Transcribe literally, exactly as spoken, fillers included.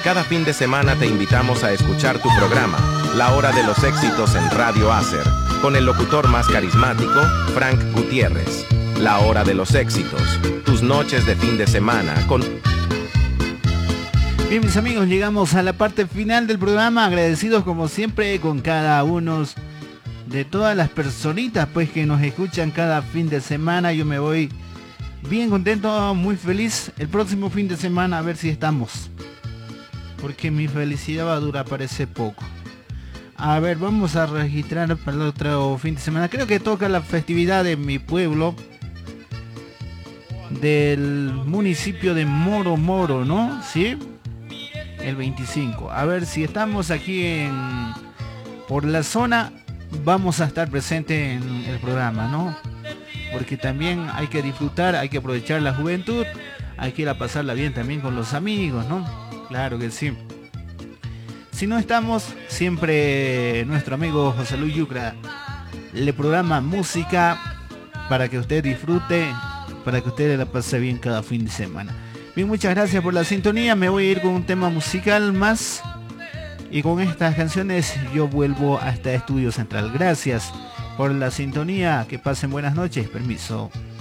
Cada fin de semana te invitamos a escuchar tu programa, La Hora de los Éxitos en Radio Acer, con el locutor más carismático, Frank Gutiérrez. La Hora de los Éxitos, tus noches de fin de semana con... Bien, mis amigos, llegamos a la parte final del programa, agradecidos como siempre con cada uno de todas las personitas pues que nos escuchan cada fin de semana. Yo me voy bien contento, muy feliz. El próximo fin de semana a ver si estamos, porque mi felicidad va a durar parece poco. A ver, vamos a registrar para el otro fin de semana. Creo que toca la festividad de mi pueblo, del municipio de Moro Moro, ¿no? ¿Sí? El veinticinco. A ver si estamos aquí en por la zona, vamos a estar presentes en el programa, ¿no? Porque también hay que disfrutar, hay que aprovechar la juventud, hay que ir a pasarla bien también con los amigos, ¿no? Claro que sí. Si no estamos, siempre nuestro amigo José Luis Yucra le programa música para que usted disfrute, para que usted la pase bien cada fin de semana. Bien, muchas gracias por la sintonía. Me voy a ir con un tema musical más. Y con estas canciones yo vuelvo hasta Estudio Central. Gracias por la sintonía. Que pasen buenas noches. Permiso.